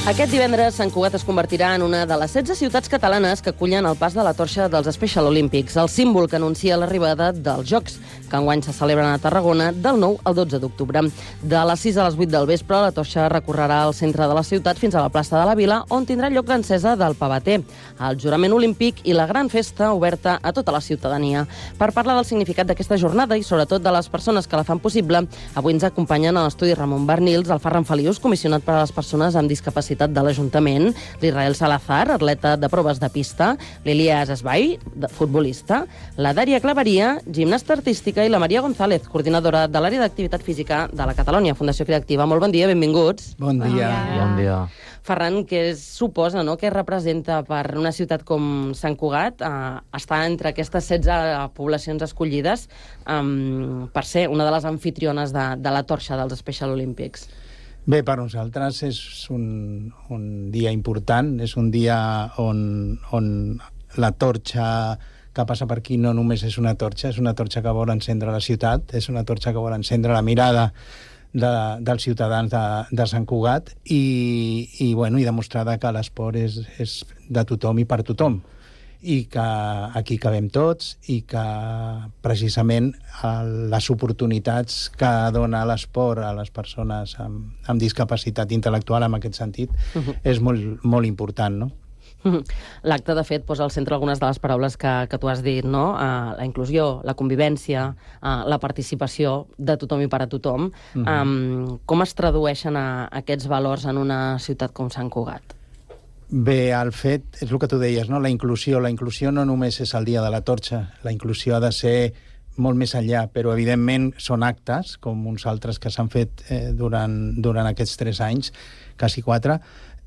Aquest divendres, Sant Cugat es convertirà en una de les 16 ciutats catalanes que acullen el pas de la torxa dels Special Olympics, el símbol que anuncia l'arribada dels Jocs, que enguany se celebren a Tarragona del 9 al 12 d'octubre. De les 6 a les 8 del vespre, la torxa recorrerà el centre de la ciutat fins a la plaça de la Vila, on tindrà lloc l'encesa del pavater, el jurament olímpic i la gran festa oberta a tota la ciutadania. Per parlar del significat d'aquesta jornada i sobretot de les persones que la fan possible, avui ens acompanyen a l'estudi Ramon Bernils, el Ferran Felius, comissionat per a les persones amb discapacitat de l'Ajuntament, l'Israel Salazar, atleta de proves de pista, l'Elias Esbai, futbolista, la Dària Claveria, gimnasta artística, i la Maria González, coordinadora de l'àrea d'activitat física de la Catalonia Fundació Creativa. Molt bon dia, benvinguts. Bon dia. Bon dia. Ferran, què suposa, no?, què representa per una ciutat com Sant Cugat estar entre aquestes 16 poblacions escollides per ser una de les anfitriones de la torxa dels Special Olympics? Bé, per nosaltres és un dia important, és un dia on la torxa que passa per aquí no només és una torxa que vol encendre la ciutat, és una torxa que vol encendre la mirada dels ciutadans de Sant Cugat i demostrar que l'esport és de tothom i per tothom, i que aquí cabem tots i que precisament les oportunitats que dona l'esport a les persones amb discapacitat intel·lectual, en aquest sentit, és molt, molt important, no? L'acte, de fet, posa al centre algunes de les paraules que tu has dit, no? La inclusió, la convivència, la participació de tothom i per a tothom. Com es tradueixen aquests valors en una ciutat com Sant Cugat? Bé, el fet, és el que tu deies, no? La inclusió no només és el dia de la torxa, la inclusió ha de ser molt més enllà, però evidentment són actes, com uns altres que s'han fet durant aquests 3 anys, quasi 4,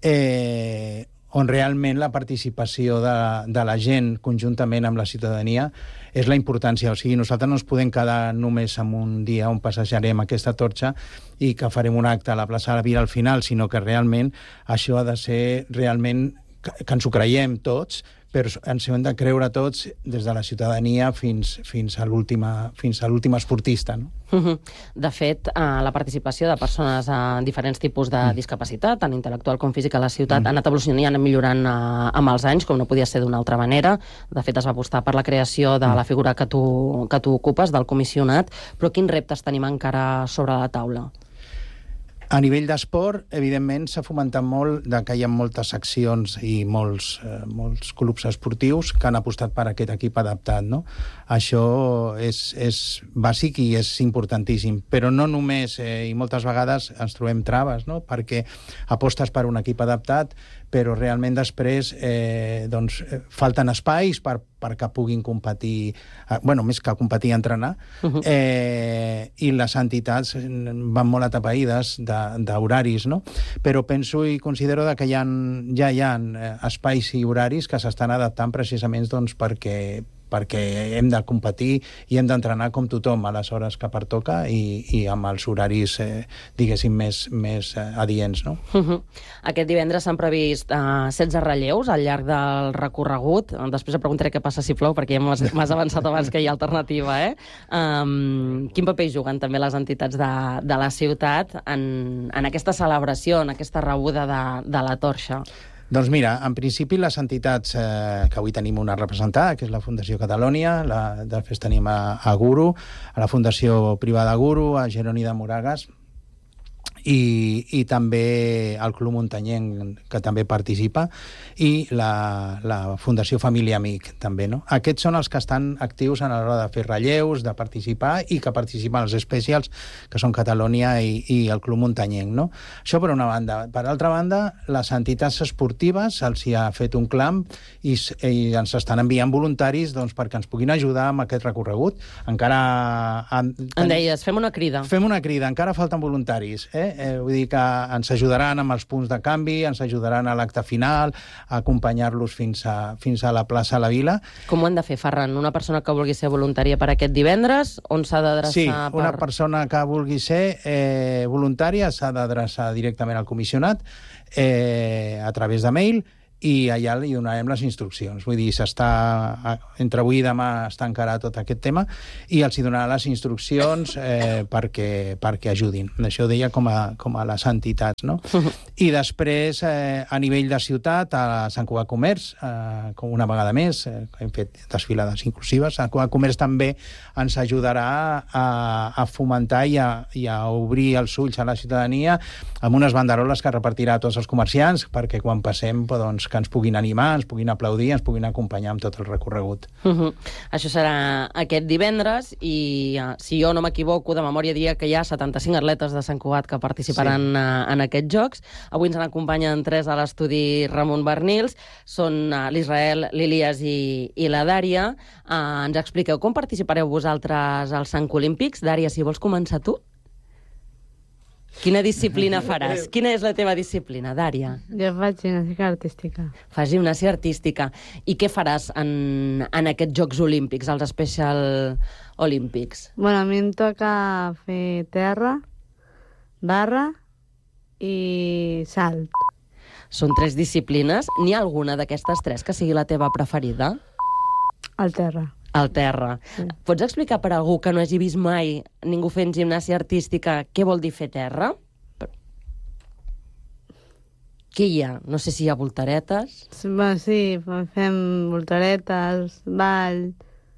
on realment la participació de la gent conjuntament amb la ciutadania és la importància. O sigui, nosaltres no ens podem quedar només en un dia on passejarem aquesta torxa i que farem un acte a la plaça de la Vila al final, sinó que realment això ha de ser realment que ens ho creiem tots, però ens ho hem de creure tots des de la ciutadania fins a l'últim esportista, no? De fet, la participació de persones amb diferents tipus de discapacitat, tant intel·lectual com física, a la ciutat ha anat evolucionant i anat millorant amb els anys, com no podia ser d'una altra manera. De fet, es va apostar per la creació de la figura que tu ocupes, del comissionat, però quins reptes tenim encara sobre la taula? A nivell d'esport, evidentment, s'ha fomentat molt que hi ha moltes accions i molts clubs esportius que han apostat per aquest equip adaptat, no? Això és bàsic i és importantíssim, però no només, i moltes vegades ens trobem traves, no? Perquè apostes per un equip adaptat, però realment després falten espais perquè puguin competir, més que competir, entrenar, i les entitats van molt atapeïdes d'horaris, no? Però penso i considero que ja hi ha espais i horaris que s'estan adaptant precisament perquè hem de competir i hem d'entrenar com tothom a les hores que pertoca i amb els horaris, diguéssim, més adients, no? Aquest divendres s'han previst 16 relleus al llarg del recorregut. Després et preguntaré què passa si plou, perquè ja m'has avançat abans que hi ha alternativa, Quin paper juguen també les entitats de la ciutat en aquesta celebració, en aquesta rebuda de la torxa? Doncs mira, en principi les entitats que avui tenim una representada, que és la Fundació Catalonia, després tenim a Guru, a la Fundació Privada Guru, a Jeroni de Moragas, i també el Club Muntanyenc, que també participa, i la Fundació Família Amic, també, no? Aquests són els que estan actius a l'hora de fer relleus, de participar, i que participen els especials, que són Catalonia i el Club Muntanyenc, no? Això per una banda. Per altra banda, les entitats esportives els hi ha fet un clam i ens estan enviant voluntaris perquè ens puguin ajudar amb aquest recorregut. Encara... Em deies, fem una crida. Fem una crida, encara falten voluntaris, vull dir que ens ajudaran amb els punts de canvi, ens ajudaran a l'acte final, a acompanyar-los fins a la plaça de la Vila. Com ho han de fer, Ferran? Una persona que vulgui ser voluntària per aquest divendres, on s'ha d'adreçar? Sí, una persona que vulgui ser voluntària s'ha d'adreçar directament al comissionat a través de mail i allà li donarem les instruccions. Vull dir, entre avui i demà està encara tot aquest tema, i els hi donarà les instruccions perquè ajudin. Això ho deia com a les entitats, no? I després, a nivell de ciutat, a Sant Cugat Comerç, com una vegada més, hem fet desfilades inclusives, Sant Cugat Comerç també ens ajudarà a fomentar i a obrir els ulls a la ciutadania amb unes banderoles que repartirà a tots els comerciants, perquè quan passem, doncs, que ens puguin animar, ens puguin aplaudir, ens puguin acompanyar amb tot el recorregut. Això serà aquest divendres i, si jo no m'equivoco, de memòria diria que hi ha 75 atletes de Sant Cugat que participaran en aquests Jocs. Avui ens n'acompanyen 3 a l'estudi Ramon Bernils, són l'Israel, l'Ilias i la Dària. Ens expliqueu com participareu vosaltres als Sant Olímpics. Dària, si vols començar tu. Quina disciplina faràs? Quina és la teva disciplina, Dària? Jo faig gimnàstica artística. Fas gimnàstica artística. I què faràs en aquests Jocs Olímpics, els Special Olímpics? Bueno, a mi em toca fer terra, barra i salt. Són 3 disciplines. N'hi ha alguna d'aquestes 3 que sigui la teva preferida? Al terra. Al terra. Sí. Pots explicar per algú que no hagi vist mai ningú fent gimnàstica artística què vol dir fer terra? Què hi ha? No sé si hi ha voltaretes. Bueno, sí, fem voltaretes, ball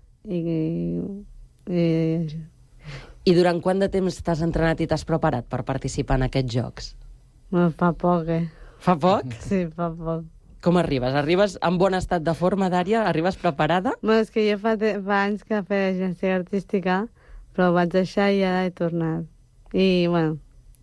I durant quant de temps t'has entrenat i t'has preparat per participar en aquests jocs? Bueno, fa poc, Fa poc? Sí, fa poc. Com arribes? Arribes en bon estat de forma, Dària? Arribes preparada? Bueno, és que jo fa anys que feia gimnàstica artística, però ho vaig deixar i ara he tornat. I, bueno,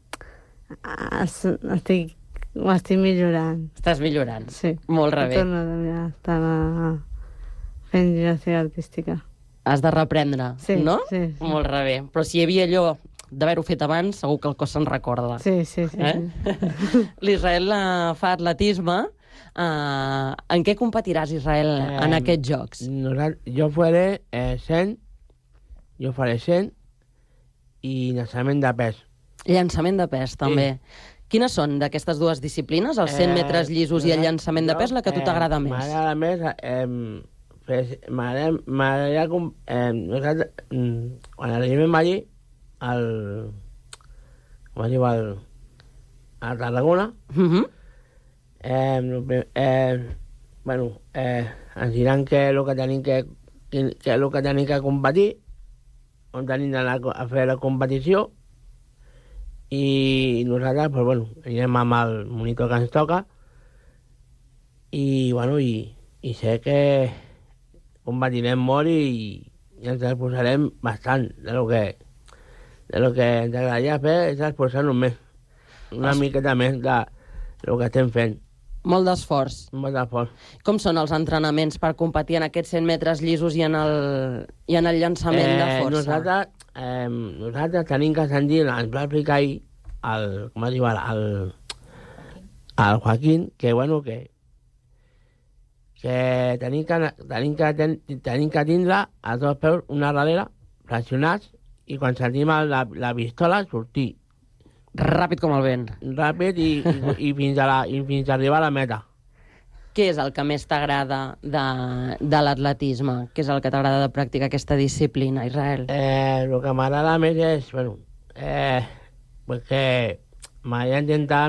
ho estic millorant. Estàs millorant? Sí. Molt bé. He tornat a estar fent gimnàstica artística. Has de reprendre, sí, no? Sí. Molt bé. Però si hi havia allò d'haver-ho fet abans, segur que el cos se'n recorda. Sí. L'Israel fa atletisme. En què competiràs, Israel, en aquests jocs? Jo faré 100 i llançament de pes. Llançament de pes, també. Sí. Quines són d'aquestes dues disciplines, els 100 metres llisos i el llançament de pes, la que a tu t'agrada més? M'agrada més... M'agradaria... Quan arribem allí, a Tarragona, ens diran què és el que tenim que competir, on tenim d'anar a fer la competició, i nosaltres anirem amb el monitor que ens toca, i sé que competirem molt i ens esforçarem bastant de lo que ens agradaria fer, és esforçar-nos més, una miqueta més de lo que estem fent. Molt d'esforç. Molt d'esforç. Com són els entrenaments per competir en aquests 100 metres llisos i en el llançament de força? Nosaltres tenim que sentir, ens va explicar ahir el Joaquín, que tenim que tindre els 2 peus una darrere, flexionats, i quan sentim la pistola sortir. Ràpid com el vent. Ràpid i fins a arribar a la meta. Què és el que més t'agrada de l'atletisme? Què és el que t'agrada de practicar aquesta disciplina, Israel? El que m'agrada més és, que m'agrada intentar...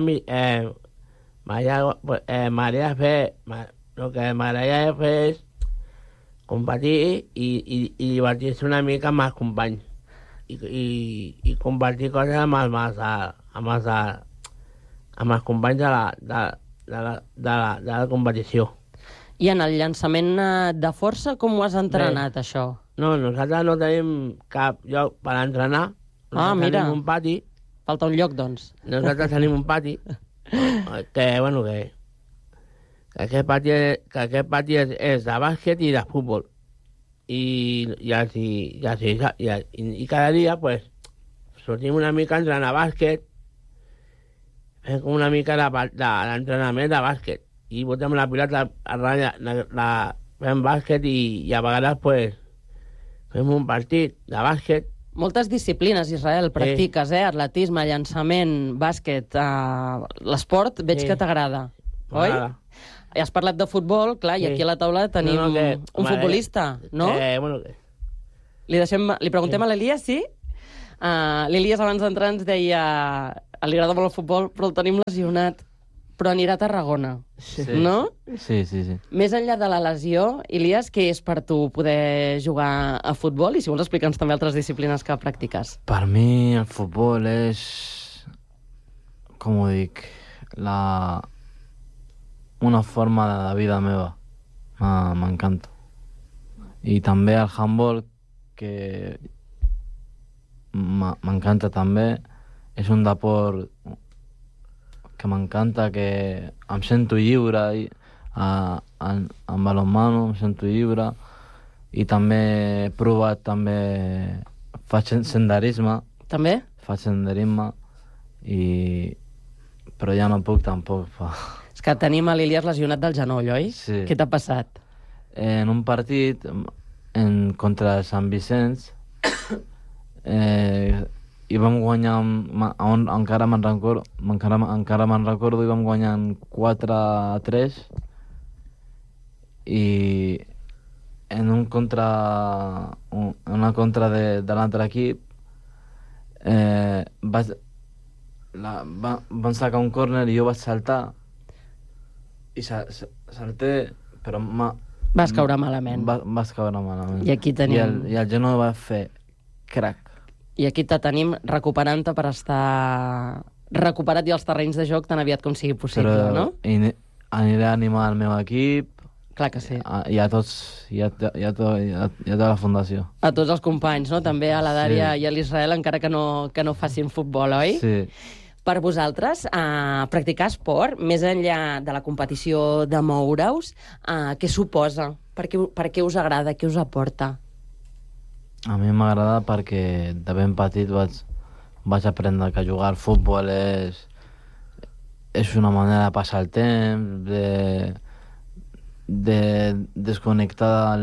m'agrada fer... El que m'agradaria fer és competir i divertir-se una mica amb els companys. I compartir coses amb els companys de la competició. I en el llançament de força, com ho has entrenat, això? No, nosaltres no tenim cap lloc per entrenar. Mira. Tenim un pati. Falta un lloc, doncs. Nosaltres tenim un pati que aquest pati és de bàsquet i de futbol. I cada dia sortim una mica a entrenar bàsquet, fem una mica d'entrenament de bàsquet i botem la pilota a ratlla, fem bàsquet i a vegades fem un partit de bàsquet. Moltes disciplines, Israel, practiques, Atletisme, llançament, bàsquet, l'esport veig que t'agrada, oi? has parlat de futbol, clar, i aquí a la taula tenim un futbolista, no? Bueno, Li preguntem a l'Elias, sí? L'Elias abans d'entrar ens deia li agrada molt el futbol, però el tenim lesionat. Però anirà a Tarragona, no? Sí. Més enllà de la lesió, Elias, què és per tu poder jugar a futbol? I si vols explica'ns també altres disciplines que practiques. Per mi el futbol és, com ho dic, una forma de vida meva. M'encanta. I també el handball, que m'encanta també. És un deport que m'encanta, que em sento lliure en balonmano, em sento lliure, i també he provat, faig senderisme. També? Faig senderisme, però ja no puc tampoc. És que tenim a l'Elias lesionat del genoll, oi? Sí. Què t'ha passat? En un partit contra el Sant Vicenç, i vam guanyar, encara me'n recordo, i vam guanyar 4-3, i en una contra de l'altre equip van sacar un córner i jo vaig saltar, i salté, però vas caure malament. Vas caure malament. I aquí tenim... I el genoll va fer crac. I aquí te tenim recuperant-te per estar recuperat i els terrenys de joc tan aviat com sigui possible, però, no? Aniré a animar el meu equip. Clar que sí. I a tots, i a tota la fundació. A tots els companys, no? També a la Dària i a l'Israel, encara que no facin futbol, oi? Sí. Per vosaltres, practicar esport, més enllà de la competició de moure-us, què suposa? Per què us agrada? Què us aporta? A mi m'agrada perquè de ben petit vaig aprendre que jugar al futbol és una manera de passar el temps, de desconnectar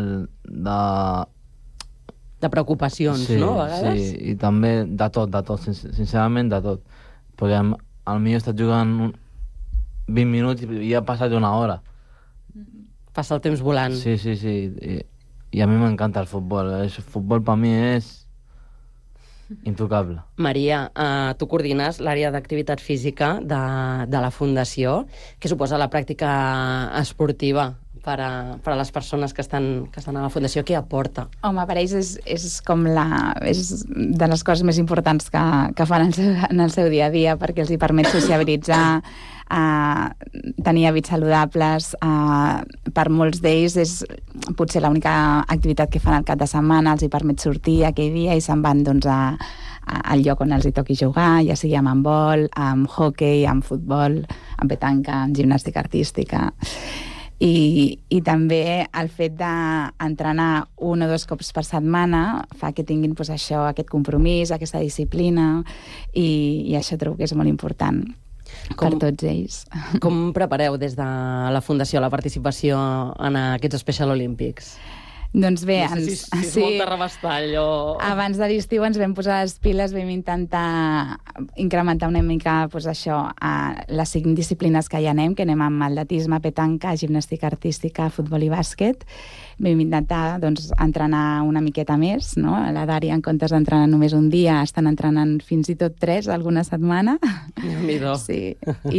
de preocupacions, no? A vegades? Sí, i també de tot, sincerament de tot. Perquè potser he estat jugant 20 minuts i ha passat una hora. Passa el temps volant. Sí. I a mi m'encanta el futbol. El futbol per mi és intocable. Maria, tu coordines l'àrea d'activitat física de la Fundació. Què suposa la pràctica esportiva per a les persones que estan a la Fundació? Què aporta? Home, per ells és com és de les coses més importants que fan en el seu dia a dia, perquè els hi permet sociabilitzar, tenir hàbits saludables. Per molts d'ells és potser l'única activitat que fan al cap de setmana, els hi permet sortir aquell dia i se'n van doncs, al lloc on els hi toqui jugar, ja sigui amb handbol, amb hoquei, amb futbol, amb petanca, amb gimnàstica artística. I també el fet d'entrenar 1 o 2 cops per setmana fa que tinguin doncs, això, aquest compromís, aquesta disciplina, i això trobo que és molt important per tots ells. Com prepareu des de la Fundació la participació en aquests Special Olympics? Doncs bé, no sé si és molt de rebastall o... Abans de l'estiu ens vam posar les piles, vam intentar incrementar una mica doncs això, les 5 disciplines que hi anem, que anem amb atletisme, petanca, gimnàstica artística, futbol i bàsquet. Vam intentar doncs, entrenar una miqueta més, no? A la Dària, en comptes d'entrenar només un dia, estan entrenant fins i tot 3 alguna setmana. Déu-n'hi-do. Sí.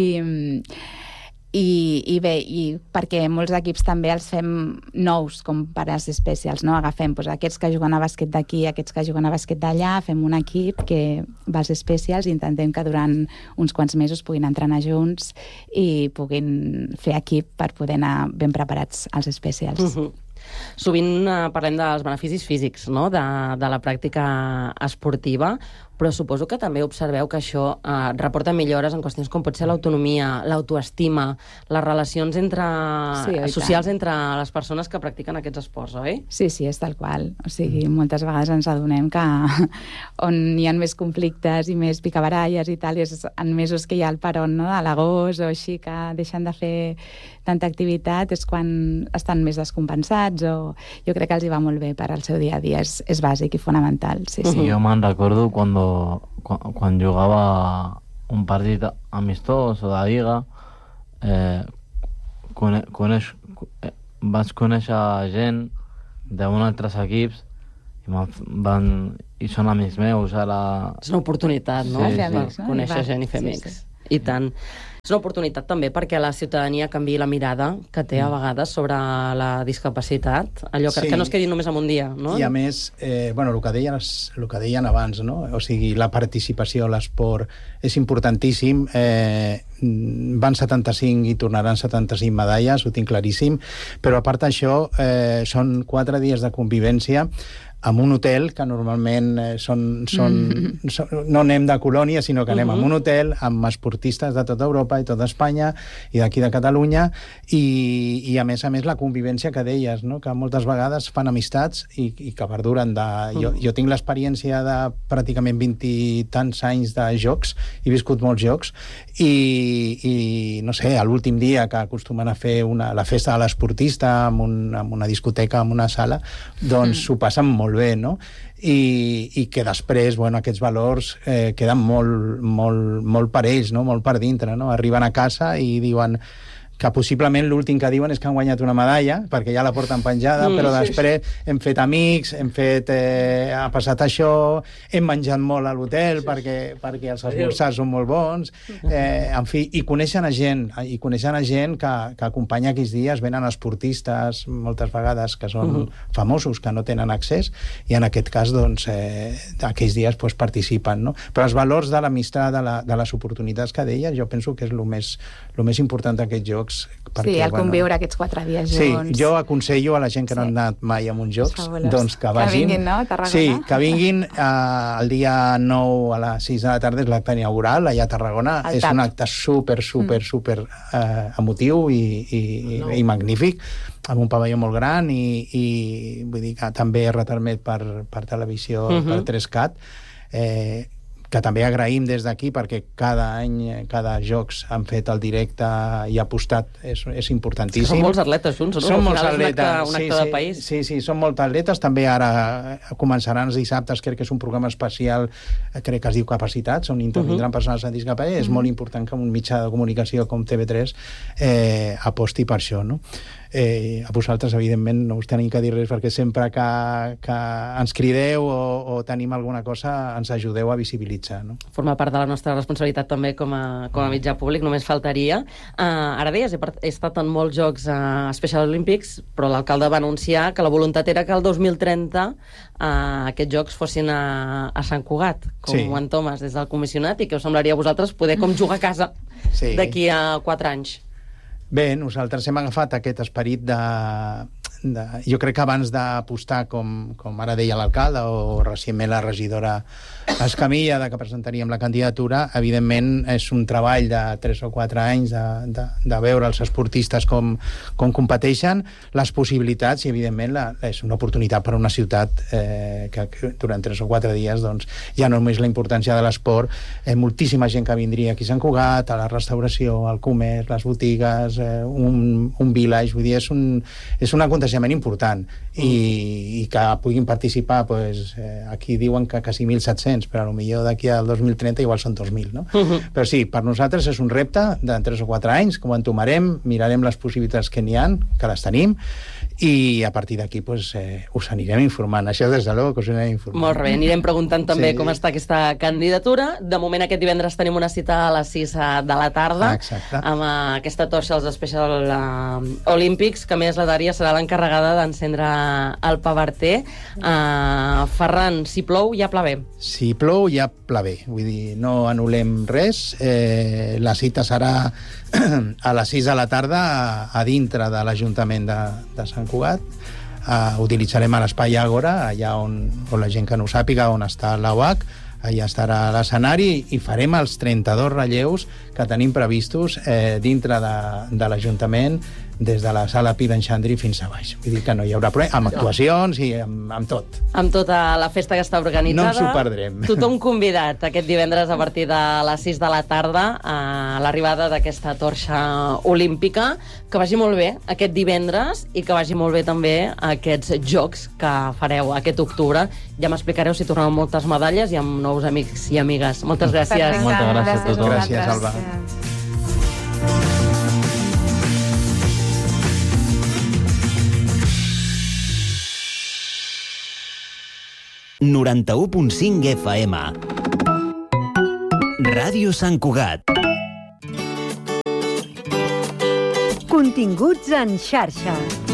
I bé, perquè molts equips també els fem nous com per als especials, no? Agafem doncs, aquests que juguen a bàsquet d'aquí, aquests que juguen a bàsquet d'allà, fem un equip que va als especials i intentem que durant uns quants mesos puguin entrenar junts i puguin fer equip per poder anar ben preparats als especials. Sovint parlem dels beneficis físics, no? de la pràctica esportiva, però suposo que també observeu que això reporta millores en qüestions com pot ser l'autonomia, l'autoestima, les relacions socials entre les persones que practiquen aquests esports, oi? Sí, és tal qual. O sigui, moltes vegades ens adonem que on hi ha més conflictes i més picabaralles i tal, és en mesos que hi ha el peron, no? A l'agost o així, que deixen de fer tanta activitat, és quan estan més descompensats, o jo crec que els hi va molt bé per al seu dia a dia, és bàsic i fonamental. Sí. Jo me'n recordo quan jugava un partit amistós o de lliga, vaig conèixer gent d'un altres equips i són amics meus ara. És una oportunitat, no? Sí, fer amics, no? Conèixer gent i fer amics. I tant. És una oportunitat també perquè la ciutadania canviï la mirada que té a vegades sobre la discapacitat, allò que no es quedi només en un dia, no? I a més, el que deien abans, no? O sigui, la participació a l'esport és importantíssim. Van 75 i tornaran 75 medalles, ho tinc claríssim, però a part d'això són 4 dies de convivència en un hotel, que normalment no anem de colònia, sinó que anem a un hotel amb esportistes de tota Europa i tota Espanya i d'aquí de Catalunya, i a més la convivència que deies, no? Que moltes vegades fan amistats i que perduren. Jo tinc l'experiència de pràcticament 20 i tants anys de jocs, he viscut molts jocs, i no sé, l'últim dia que acostumen a fer la festa de l'esportista en una discoteca, en una sala, doncs s'ho passen molt bé, no? I que després, aquests valors queden molt per ells, no? Molt per dintre, no? Arriben a casa i diuen que possiblement l'últim que diuen és que han guanyat una medalla, perquè ja la porten penjada, però després hem fet amics, ha passat això, hem menjat molt a l'hotel perquè els esmorzars són molt bons, en fi, i coneixen a gent que acompanya aquells dies. Venen esportistes moltes vegades que són famosos, que no tenen accés, i en aquest cas, doncs, aquells dies participen, no? Però els valors de l'amistat, de les oportunitats que deies, jo penso que és el més important d'aquests jocs. Sí, el conviure aquests 4 dies junts. Sí, jo aconsello a la gent que no han anat mai a uns jocs, doncs que vagin. Que vinguin, no?, a Tarragona. Sí, que vinguin el dia 9 a les 6 de la tarda, és l'acte inaugural allà a Tarragona. És un acte super emotiu i magnífic, amb un pavelló molt gran, i vull dir que també és retransmès per televisió, per 3CAT, que també agraïm des d'aquí, perquè cada any, cada jocs han fet el directe i ha apostat, és importantíssim. Són molts atletes junts, no? Són molts atletes. Un acte de país. Sí, són molts atletes. També ara començaran els dissabtes, crec que és un programa especial, crec que es diu Capacitats, on intervindran persones amb discapacitat. És molt important que un mitjà de comunicació com TV3 aposti per això, no? A vosaltres, evidentment, no us tenim que dir res, perquè sempre que ens crideu o tenim alguna cosa, ens ajudeu a visibilitzar, no? Forma part de la nostra responsabilitat també com a mitjà públic, només faltaria. Ara deies, he estat en molts jocs Special Olympics, però l'alcalde va anunciar que la voluntat era que el 2030 aquests jocs fossin a Sant Cugat, com en Thomas, des del comissionat, i que us semblaria a vosaltres poder com jugar a casa d'aquí a 4 anys. Bé, nosaltres hem agafat aquest esperit jo crec que abans d'apostar, com ara deia l'alcalde, o recentment la regidora Escamilla, que presentaríem la candidatura, evidentment és un treball de 3 o 4 anys de veure els esportistes com competeixen, les possibilitats, i evidentment és una oportunitat per a una ciutat que durant 3 o 4 dies doncs, ja no només la importància de l'esport, moltíssima gent que vindria aquí a Sant Cugat, a la restauració, al comerç, les botigues, un village, vull dir, és un aconteixement important, i que puguin participar, aquí diuen que quasi 1.700, però potser d'aquí al 2030 igual són 2.000, no? Però sí, per nosaltres és un repte de 3 o 4 anys, que ho entomarem, mirarem les possibilitats que n'hi ha, que les tenim, i a partir d'aquí us anirem informant. Això, des de l'O, que us anirem informant. Molt bé, anirem preguntant també com està aquesta candidatura. De moment, aquest divendres tenim una cita a les 6 de la tarda, amb aquesta torxa als Special Olympics, que a més la Dària serà l'encarregada d'encendre el pavarter. Ferran, si plou, ja pla bé. Si plou, ja pla bé. Vull dir, no anul·lem res. La cita serà a les 6 de la tarda a dintre de l'Ajuntament de Sant Cugat. Utilitzarem l'espai Àgora, allà on la gent que no sàpiga on està l'AUAC, allà estarà l'escenari, i farem els 32 relleus que tenim previstos dintre de l'Ajuntament, des de la sala Pi d'en Xandri fins a baix. Vull dir que no hi haurà problema, amb actuacions i amb tot. Amb tota la festa que està organitzada. No ens ho perdrem. Tothom convidat aquest divendres a partir de les 6 de la tarda a l'arribada d'aquesta torxa olímpica. Que vagi molt bé aquest divendres i que vagi molt bé també aquests jocs que fareu aquest octubre. Ja m'explicareu si torneu amb moltes medalles i amb nous amics i amigues. Moltes gràcies. Perfecte. Moltes gràcies a tothom. Gràcies, Alba. 91.5 FM. Ràdio Sant Cugat. Continguts en xarxa.